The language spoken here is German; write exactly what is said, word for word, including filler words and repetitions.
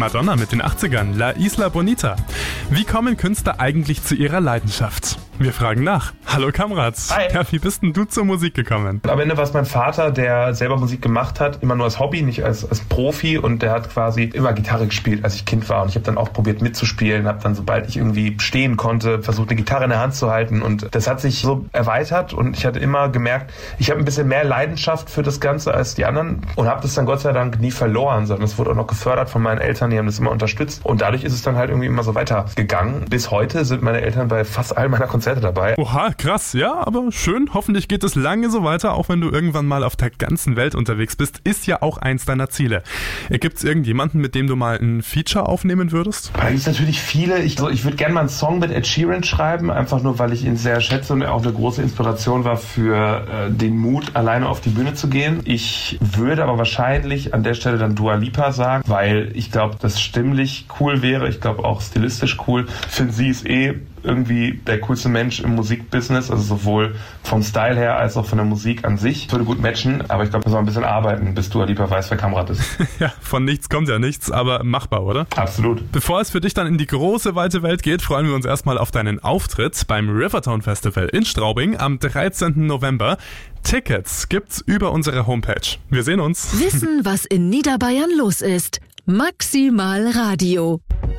Madonna mit den achtzigern, La Isla Bonita. Wie kommen Künstler eigentlich zu ihrer Leidenschaft? Wir fragen nach. Hallo Kamratz. Hi. Ja, wie bist denn du zur Musik gekommen? Am Ende war es mein Vater, der selber Musik gemacht hat, immer nur als Hobby, nicht als, als Profi, und der hat quasi immer Gitarre gespielt, als ich Kind war, und ich habe dann auch probiert mitzuspielen, habe dann, sobald ich irgendwie stehen konnte, versucht, eine Gitarre in der Hand zu halten, und das hat sich so erweitert, und ich hatte immer gemerkt, ich habe ein bisschen mehr Leidenschaft für das Ganze als die anderen und habe das dann Gott sei Dank nie verloren, sondern es wurde auch noch gefördert von meinen Eltern, die haben das immer unterstützt, und dadurch ist es dann halt irgendwie immer so weitergegangen. Bis heute sind meine Eltern bei fast all meiner Konzerte dabei. Oha, krass, ja, aber schön. Hoffentlich geht es lange so weiter, auch wenn du irgendwann mal auf der ganzen Welt unterwegs bist. Ist ja auch eins deiner Ziele. Gibt es irgendjemanden, mit dem du mal ein Feature aufnehmen würdest? Da gibt es natürlich viele. Ich, so, ich würde gerne mal einen Song mit Ed Sheeran schreiben, einfach nur, weil ich ihn sehr schätze und er auch eine große Inspiration war für äh, den Mut, alleine auf die Bühne zu gehen. Ich würde aber wahrscheinlich an der Stelle dann Dua Lipa sagen, weil ich glaube, das stimmlich cool wäre. Ich glaube auch stilistisch cool. Ich finde, sie ist eh irgendwie der coolste Mensch im Musikbusiness, also sowohl vom Style her als auch von der Musik an sich. Würde gut matchen, aber ich glaube, wir sollen ein bisschen arbeiten, bis Dua Lipa weiß, wer Kamrat ist. Ja, von nichts kommt ja nichts, aber machbar, oder? Absolut. Bevor es für dich dann in die große, weite Welt geht, freuen wir uns erstmal auf deinen Auftritt beim Rivertown Festival in Straubing am dreizehnten November. Tickets gibt's über unsere Homepage. Wir sehen uns. Wissen, was in Niederbayern los ist. Maximal Radio.